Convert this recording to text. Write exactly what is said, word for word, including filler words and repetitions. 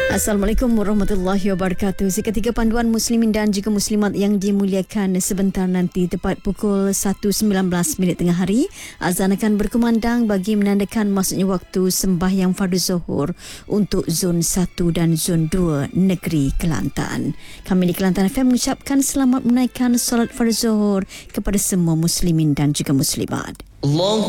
Assalamualaikum warahmatullahi wabarakatuh. Seketika panduan muslimin dan juga muslimat yang dimuliakan, sebentar nanti tepat pukul satu sembilan belas minit tengah hari, azan akan berkumandang bagi menandakan masuknya waktu sembahyang fardu zuhur untuk zon satu dan zon dua negeri Kelantan. Kami di Kelantan F M mengucapkan selamat menaikkan solat fardu zuhur kepada semua muslimin dan juga muslimat. Allah